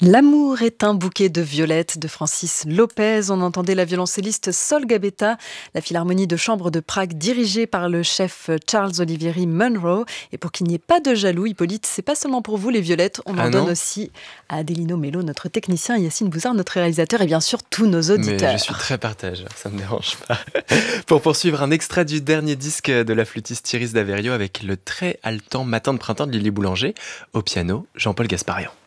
L'amour est un bouquet de violettes de Francis Lopez. On entendait la violoncelliste Sol Gabetta, la Philharmonie de chambre de Prague dirigée par le chef Charles Olivieri Munro. Et pour qu'il n'y ait pas de jaloux, Hippolyte, c'est pas seulement pour vous les violettes, on en Ah donne non? aussi à Adelino Mello, notre technicien, Yacine Bouzard, notre réalisateur et bien sûr tous nos Mais je auditeurs. suis très partageur, ça me dérange pas. Pour poursuivre, un extrait du dernier disque de la flûtiste Iris Daverio avec le très haletant Matin de printemps de Lily Boulanger. Au piano, Jean-Paul Gasparian.